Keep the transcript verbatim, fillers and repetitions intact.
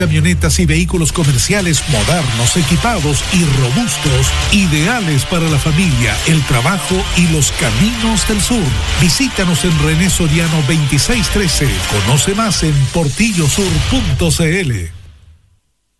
Camionetas y vehículos comerciales modernos, equipados y robustos, ideales para la familia, el trabajo y los caminos del sur. Visítanos en René Soriano veintiséis trece. Conoce más en portillo sur punto c l.